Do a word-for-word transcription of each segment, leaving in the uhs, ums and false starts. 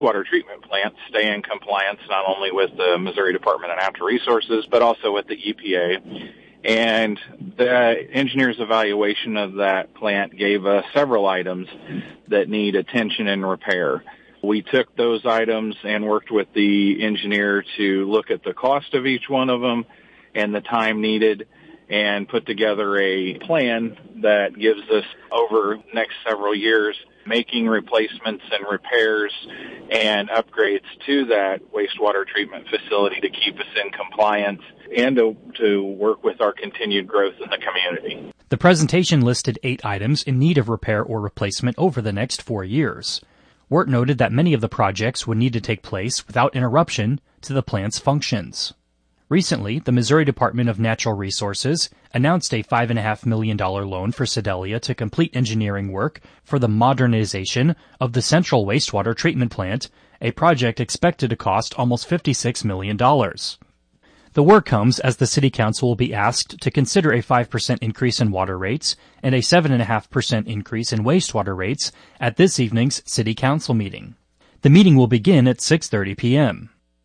water treatment plant stay in compliance not only with the Missouri Department of Natural Resources, but also with the E P A. And the engineer's evaluation of that plant gave us several items that need attention and repair. We took those items and worked with the engineer to look at the cost of each one of them and the time needed, and put together a plan that gives us over the next several years making replacements and repairs and upgrades to that wastewater treatment facility to keep us in compliance and to, to work with our continued growth in the community. The presentation listed eight items in need of repair or replacement over the next four years. Wirt noted that many of the projects would need to take place without interruption to the plant's functions. Recently, the Missouri Department of Natural Resources announced a five point five million dollars loan for Sedalia to complete engineering work for the modernization of the Central Wastewater Treatment Plant, a project expected to cost almost fifty-six million dollars. The work comes as the City Council will be asked to consider a five percent increase in water rates and a seven point five percent increase in wastewater rates at this evening's City Council meeting. The meeting will begin at six thirty p.m.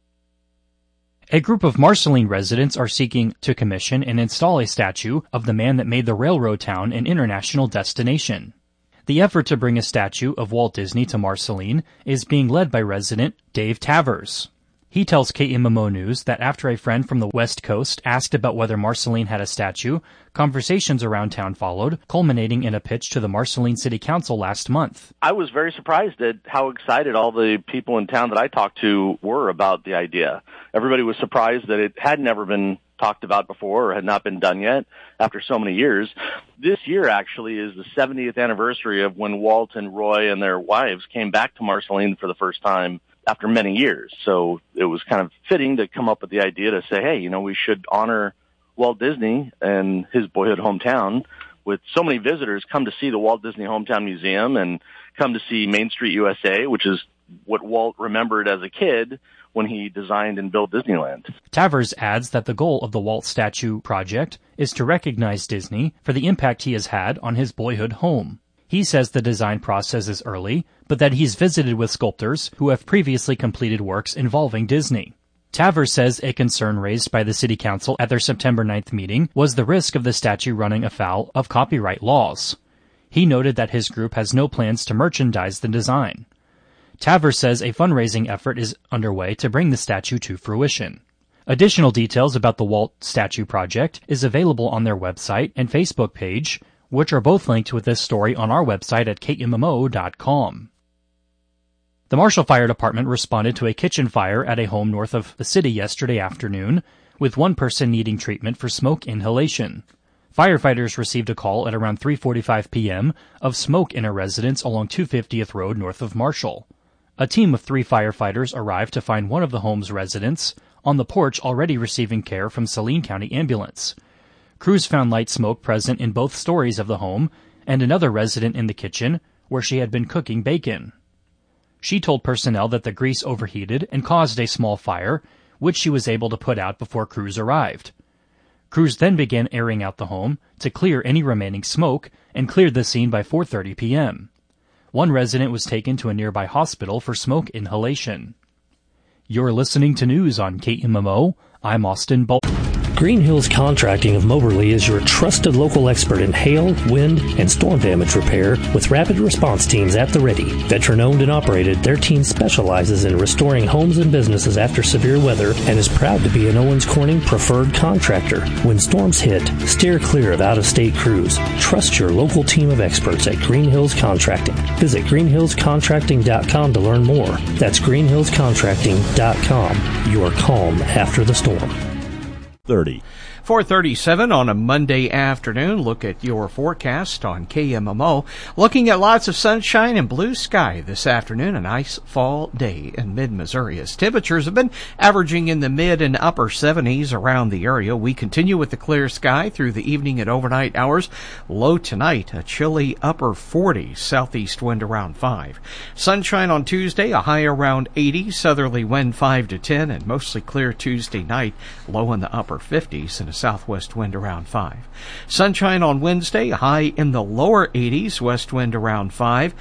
A group of Marceline residents are seeking to commission and install a statue of the man that made the railroad town an international destination. The effort to bring a statue of Walt Disney to Marceline is being led by resident Dave Tavers. He tells K M M O News that after a friend from the West Coast asked about whether Marceline had a statue, conversations around town followed, culminating in a pitch to the Marceline City Council last month. I was very surprised at how excited all the people in town that I talked to were about the idea. Everybody was surprised that it had never been talked about before or had not been done yet after so many years. This year actually is the seventieth anniversary of when Walt and Roy and their wives came back to Marceline for the first time after many years. So it was kind of fitting to come up with the idea to say, hey, you know, we should honor Walt Disney and his boyhood hometown with so many visitors come to see the Walt Disney Hometown Museum and come to see Main Street U S A, which is what Walt remembered as a kid when he designed and built Disneyland. Tavers adds that the goal of the Walt Statue project is to recognize Disney for the impact he has had on his boyhood home. He says the design process is early, but that he's visited with sculptors who have previously completed works involving Disney. Tavers says a concern raised by the City Council at their September ninth meeting was the risk of the statue running afoul of copyright laws. He noted that his group has no plans to merchandise the design. Tavers says a fundraising effort is underway to bring the statue to fruition. Additional details about the Walt Statue project is available on their website and Facebook page, which are both linked with this story on our website at K M M O dot com. The Marshall Fire Department responded to a kitchen fire at a home north of the city yesterday afternoon, with one person needing treatment for smoke inhalation. Firefighters received a call at around three forty-five p.m. of smoke in a residence along two fiftieth Road north of Marshall. A team of three firefighters arrived to find one of the home's residents on the porch already receiving care from Saline County Ambulance. Crews found light smoke present in both stories of the home and another resident in the kitchen where she had been cooking bacon. She told personnel that the grease overheated and caused a small fire, which she was able to put out before crews arrived. Crews then began airing out the home to clear any remaining smoke and cleared the scene by four thirty p.m. One resident was taken to a nearby hospital for smoke inhalation. You're listening to news on K M M O. I'm Austin Ball. Green Hills Contracting of Moberly is your trusted local expert in hail, wind, and storm damage repair with rapid response teams at the ready. Veteran-owned and operated, their team specializes in restoring homes and businesses after severe weather and is proud to be an Owens Corning preferred contractor. When storms hit, steer clear of out-of-state crews. Trust your local team of experts at Green Hills Contracting. Visit green hills contracting dot com to learn more. That's green hills contracting dot com. Your calm after the storm. thirty. four thirty-seven on a Monday afternoon. Look at your forecast on K M M O. Looking at lots of sunshine and blue sky this afternoon. A nice fall day in mid-Missouri as temperatures have been averaging in the mid and upper seventies around the area. We continue with the clear sky through the evening and overnight hours. Low tonight, a chilly upper forties, southeast wind around five. Sunshine on Tuesday, a high around eighty, southerly wind five to ten, and mostly clear Tuesday night, low in the upper fifties and a southwest wind around five. Sunshine on Wednesday, high in the lower eighties, west wind around five.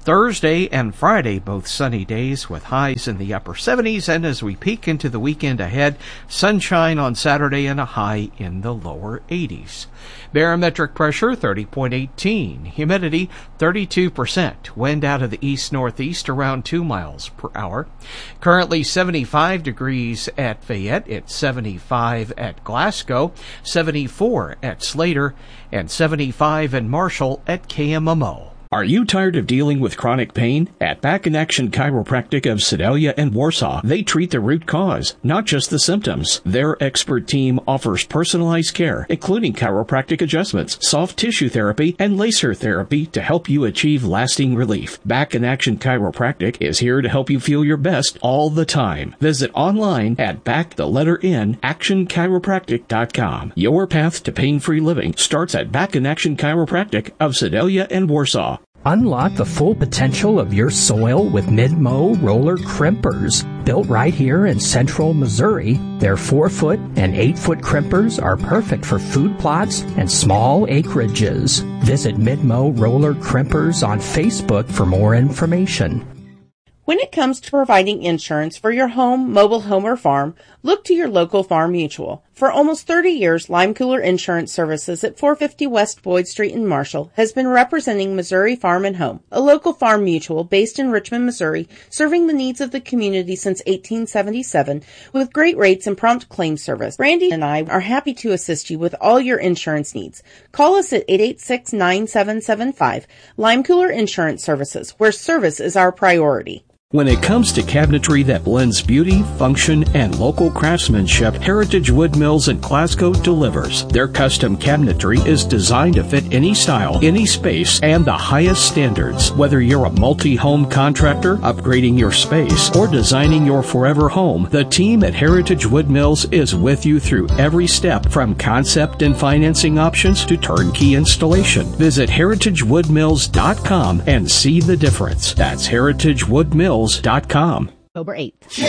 Thursday and Friday, both sunny days with highs in the upper seventies. And as we peek into the weekend ahead, sunshine on Saturday and a high in the lower eighties. Barometric pressure thirty point one eight. Humidity thirty-two percent. Wind out of the east-northeast around two miles per hour. Currently seventy-five degrees at Fayette. It's seventy-five at Glasgow, seventy-four at Slater, and seventy-five in Marshall at K M M O. Are you tired of dealing with chronic pain? At Back in Action Chiropractic of Sedalia and Warsaw, they treat the root cause, not just the symptoms. Their expert team offers personalized care, including chiropractic adjustments, soft tissue therapy, and laser therapy to help you achieve lasting relief. Back in Action Chiropractic is here to help you feel your best all the time. Visit online at back the letter N action chiropractic dot com. Your path to pain-free living starts at Back in Action Chiropractic of Sedalia and Warsaw. Unlock the full potential of your soil with Mid-Mow roller crimpers. Built right here in central Missouri, their four-foot and eight-foot crimpers are perfect for food plots and small acreages. Visit Mid-Mow roller crimpers on Facebook for more information. When it comes to providing insurance for your home, mobile home, or farm, look to your local Farm Mutual. For almost thirty years, Lime Cooler Insurance Services at four fifty West Boyd Street in Marshall has been representing Missouri Farm and Home, a local farm mutual based in Richmond, Missouri, serving the needs of the community since eighteen seventy-seven with great rates and prompt claim service. Randy and I are happy to assist you with all your insurance needs. Call us at eight eight six, nine seven seven five. Lime Cooler Insurance Services, where service is our priority. When it comes to cabinetry that blends beauty, function, and local craftsmanship, Heritage Wood Mills in Glasgow delivers. Their custom cabinetry is designed to fit any style, any space, and the highest standards. Whether you're a multi-home contractor, upgrading your space, or designing your forever home, the team at Heritage Wood Mills is with you through every step, from concept and financing options to turnkey installation. Visit heritage wood mills dot com and see the difference. That's heritage wood mills dot com. October eighth.